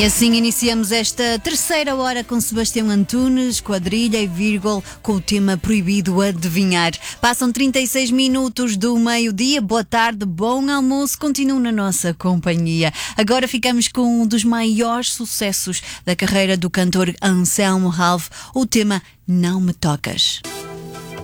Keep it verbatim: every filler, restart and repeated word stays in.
E assim iniciamos esta terceira hora com Sebastião Antunes, quadrilha e vírgula, com o tema Proibido Adivinhar. Passam trinta e seis minutos do meio-dia. Boa tarde, bom almoço, continuam na nossa companhia. Agora ficamos com um dos maiores sucessos da carreira do cantor Anselmo Ralph, o tema Não Me Tocas.